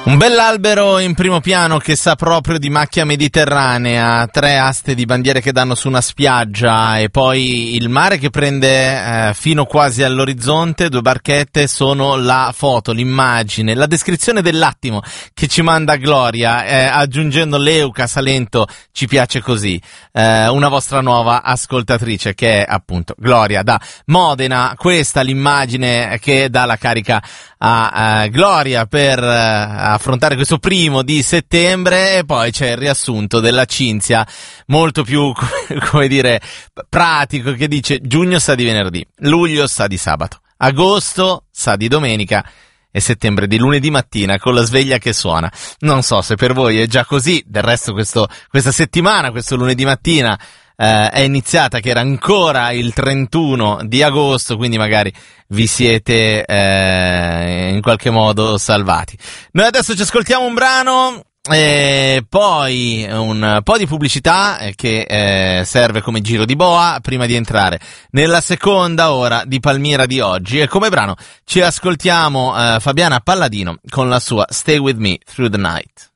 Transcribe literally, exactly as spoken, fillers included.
Un bell'albero in primo piano che sa proprio di macchia mediterranea, tre aste di bandiere che danno su una spiaggia e poi il mare che prende eh, fino quasi all'orizzonte, due barchette, sono la foto, l'immagine, la descrizione dell'attimo che ci manda Gloria, eh, aggiungendo Leuca, Salento, ci piace così, eh, una vostra nuova ascoltatrice che è appunto Gloria da Modena. Questa l'immagine che dà la carica a uh, Gloria per uh, affrontare questo primo di settembre, e poi c'è il riassunto della Cinzia molto più, come dire, pratico, che dice: giugno sa di venerdì, luglio sa di sabato, agosto sa di domenica e settembre di lunedì mattina con la sveglia che suona. Non so se per voi è già così, del resto questo, questa settimana, questo lunedì mattina Uh, è iniziata che era ancora il trentuno di agosto, quindi magari vi siete uh, in qualche modo salvati. Noi adesso ci ascoltiamo un brano e poi un po' di pubblicità che eh, serve come giro di boa prima di entrare nella seconda ora di Palmira di oggi, e come brano ci ascoltiamo uh, Fabiana Palladino con la sua Stay With Me Through the Night.